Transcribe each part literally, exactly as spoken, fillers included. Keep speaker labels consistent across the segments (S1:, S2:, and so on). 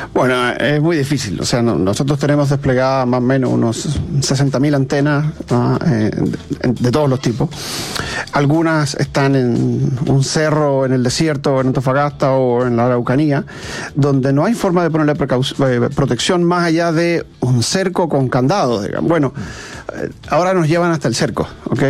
S1: Bueno, es muy difícil. O sea, no, nosotros tenemos desplegadas más o menos unos sesenta mil antenas, ¿no? eh, de, de todos los tipos. Algunas están en un cerro en el desierto, en Antofagasta o en la Araucanía, donde no hay forma de ponerle precau- eh, protección más allá de un cerco con candado, digamos. Bueno, eh, ahora nos llevan hasta el cerco, ¿ok?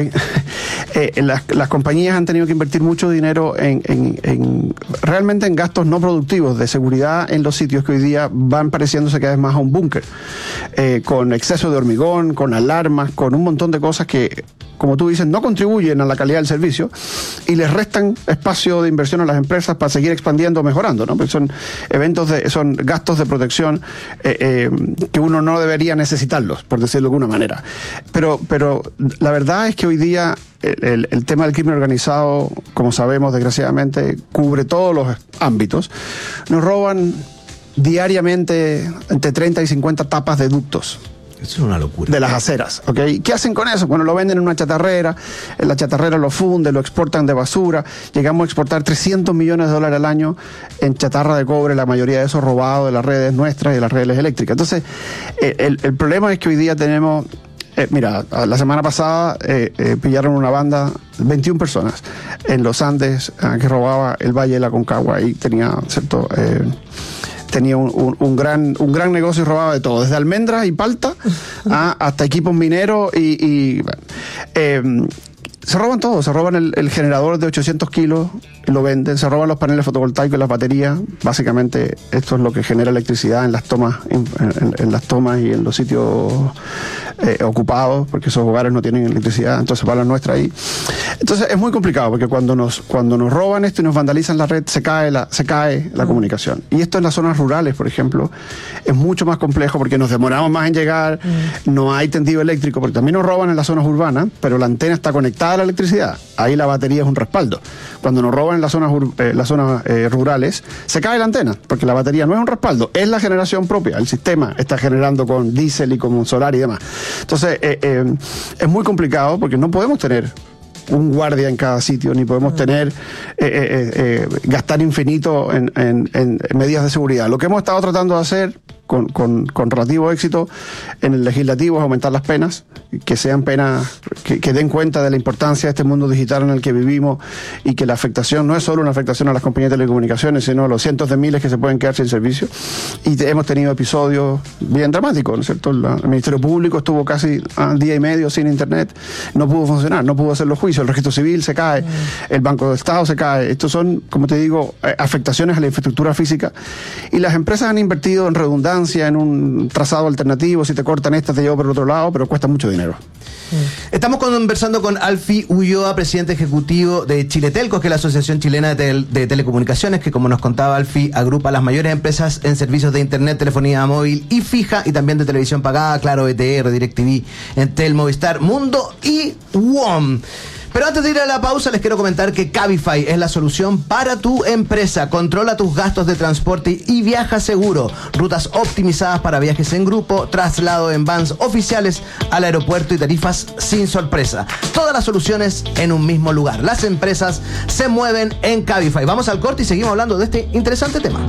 S1: eh, las, las compañías han tenido que invertir mucho dinero en, en, en realmente en gastos no productivos de seguridad en los sitios que hoy día van pareciéndose cada vez más a un búnker, eh, con exceso de hormigón, con alarmas, con un montón de cosas que, como tú dices, no contribuyen a la calidad del servicio y les restan espacio de inversión a las empresas para seguir expandiendo o mejorando, ¿no? Porque son eventos de, son gastos de protección eh, eh, que uno no debería necesitarlos, por decirlo de alguna manera. Pero, pero la verdad es que hoy día el, el, el tema del crimen organizado, como sabemos, desgraciadamente, cubre todos los ámbitos. Nos roban diariamente entre treinta y cincuenta tapas de ductos.
S2: Eso es una locura.
S1: De las aceras, ¿ok? ¿Qué hacen con eso? Bueno, lo venden en una chatarrera, en la chatarrera lo funden, lo exportan de basura. Llegamos a exportar trescientos millones de dólares al año en chatarra de cobre, la mayoría de eso robado de las redes nuestras y de las redes eléctricas. Entonces, eh, el, el problema es que hoy día tenemos... Eh, mira, la semana pasada eh, eh, pillaron una banda, veintiuna personas, en los Andes, eh, que robaba el Valle de la Concagua y tenía, ¿cierto?, Eh, tenía un, un, un gran un gran negocio y robaba de todo, desde almendras y palta a, hasta equipos mineros y, y bueno, eh, se roban todo, se roban el, el generador de ochocientos kilos, lo venden, se roban los paneles fotovoltaicos y las baterías. Básicamente esto es lo que genera electricidad en las tomas, en, en, en las tomas y en los sitios eh, ocupados, porque esos hogares no tienen electricidad, entonces va la nuestra ahí. Entonces es muy complicado, porque cuando nos cuando nos roban esto y nos vandalizan la red, se cae la se cae la mm. comunicación. Y esto en las zonas rurales, por ejemplo, es mucho más complejo porque nos demoramos más en llegar, mm. no hay tendido eléctrico, porque también nos roban en las zonas urbanas, pero la antena está conectada a la electricidad. Ahí la batería es un respaldo. Cuando nos roban en las zonas, eh, las zonas eh, rurales, se cae la antena, porque la batería no es un respaldo, es la generación propia. El sistema está generando con diésel y con solar y demás. Entonces, eh, eh, es muy complicado porque no podemos tener un guardia en cada sitio, ni podemos tener, eh, eh, eh, gastar infinito en, en, en medidas de seguridad. Lo que hemos estado tratando de hacer con, con, con relativo éxito en el legislativo es aumentar las penas, que sean penas que, que den cuenta de la importancia de este mundo digital en el que vivimos y que la afectación no es solo una afectación a las compañías de telecomunicaciones, sino a los cientos de miles que se pueden quedar sin servicio. Y te, hemos tenido episodios bien dramáticos, ¿no es cierto? La, el Ministerio Público estuvo casi un día y medio sin internet, no pudo funcionar, no pudo hacer los juicios, el registro civil se cae, mm. el Banco de Estado se cae. Estos son, como te digo, afectaciones a la infraestructura física, y las empresas han invertido en redundancia, en un trazado alternativo. Si te cortan esta, te llevo por el otro lado, pero cuesta mucho dinero.
S2: Estamos conversando con Alfie Ulloa, presidente ejecutivo de Chile Telcos, que es la Asociación Chilena de, tel- de Telecomunicaciones, que, como nos contaba Alfie, agrupa las mayores empresas en servicios de internet, telefonía móvil y fija, y también de televisión pagada, Claro, E T R, DirecTV, Entel, Movistar, Mundo y W O M. Pero antes de ir a la pausa, les quiero comentar que Cabify es la solución para tu empresa. Controla tus gastos de transporte y viaja seguro. Rutas optimizadas para viajes en grupo, traslado en vans oficiales al aeropuerto y tarifas sin sorpresa. Todas las soluciones en un mismo lugar. Las empresas se mueven en Cabify. Vamos al corte y seguimos hablando de este interesante tema.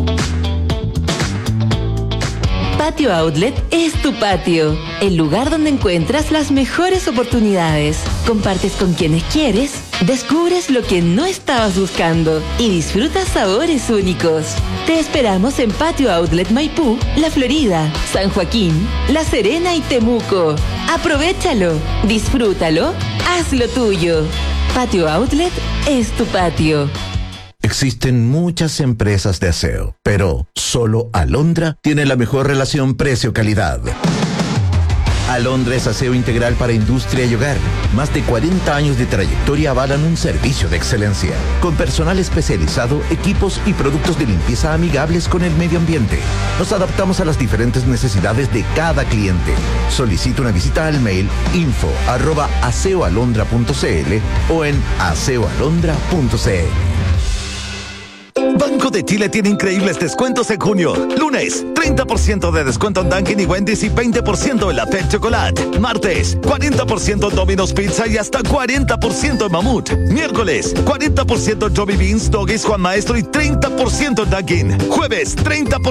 S3: Patio Outlet es tu patio, el lugar donde encuentras las mejores oportunidades. Compartes con quienes quieres, descubres lo que no estabas buscando y disfrutas sabores únicos. Te esperamos en Patio Outlet Maipú, La Florida, San Joaquín, La Serena y Temuco. Aprovéchalo, disfrútalo, hazlo tuyo. Patio Outlet es tu patio.
S4: Existen muchas empresas de aseo, pero solo Alondra tiene la mejor relación precio-calidad. Alondra es aseo integral para industria y hogar. Más de cuarenta años de trayectoria avalan un servicio de excelencia, con personal especializado, equipos y productos de limpieza amigables con el medio ambiente. Nos adaptamos a las diferentes necesidades de cada cliente. Solicita una visita al mail info arroba aseoalondra punto cl o en aseoalondra punto cl.
S5: Banco de Chile tiene increíbles descuentos en junio. Lunes, treinta por ciento de descuento en Dunkin' y Wendy's y veinte por ciento en la Pet Chocolate. Martes, cuarenta por ciento en Domino's Pizza y hasta cuarenta por ciento en Mamut. Miércoles, cuarenta por ciento en Joby Beans, Doggies, Juan Maestro y treinta por ciento en Dunkin'. Jueves, treinta por ciento